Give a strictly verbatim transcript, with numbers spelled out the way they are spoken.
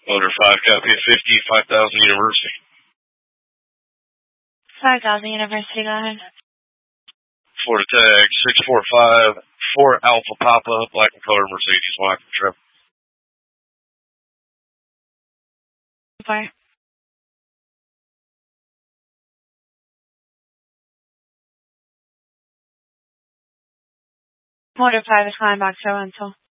Motor five, copy of fifty, five thousand University. five thousand University, go ahead. Florida tag, six four five, four Alpha Papa, black and color Mercedes Black trim. Fire. Motor five is calling back to rental.